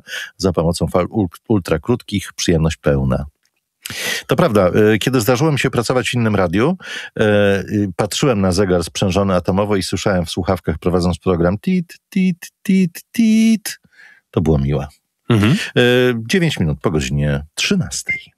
za pomocą fal ultrakrótkich, przyjemność pełna. To prawda, kiedy zdarzyło mi się pracować w innym radiu, patrzyłem na zegar sprzężony atomowo i słyszałem w słuchawkach, prowadząc program tit, tit, tit, tit. To było miłe. 9 minut po godzinie 13.